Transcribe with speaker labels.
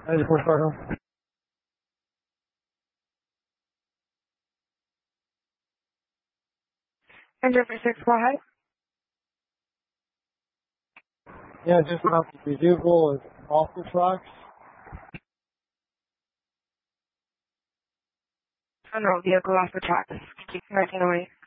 Speaker 1: 94 Sparkle.
Speaker 2: Engine for 6, go ahead.
Speaker 1: Yeah, just about the vehicle is off the tracks.
Speaker 2: No, vehicle off the tracks. Keep connecting away.